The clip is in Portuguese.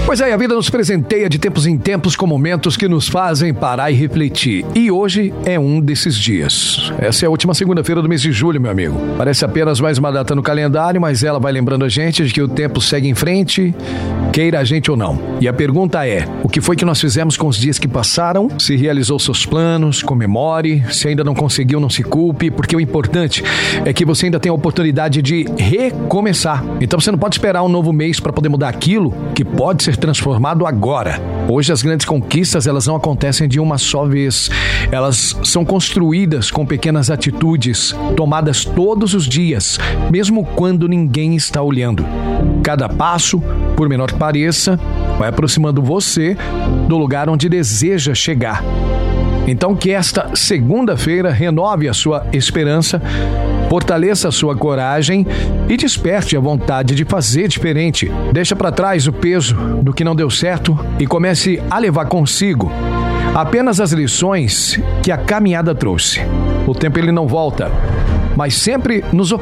Pois é, a vida nos presenteia de tempos em tempos com momentos que nos fazem parar e refletir. E hoje é um desses dias. Essa é a última segunda-feira do mês de julho, meu amigo. Parece apenas mais uma data no calendário, mas ela vai lembrando a gente de que o tempo segue em frente, queira a gente ou não. E a pergunta é, o que foi que nós fizemos com os dias que passaram? Se realizou seus planos, comemore. Se ainda não conseguiu, não se culpe, porque o importante é que você ainda tem a oportunidade de recomeçar. Então você não pode esperar um novo mês para poder mudar aquilo que pode ser transformado agora. Hoje as grandes conquistas, elas não acontecem de uma só vez. Elas são construídas com pequenas atitudes, tomadas todos os dias, mesmo quando ninguém está olhando. Cada passo, por menor que pareça, vai aproximando você do lugar onde deseja chegar. Então que esta segunda-feira renove a sua esperança, fortaleça a sua coragem e desperte a vontade de fazer diferente. Deixa para trás o peso do que não deu certo e comece a levar consigo apenas as lições que a caminhada trouxe. O tempo ele não volta, mas sempre nos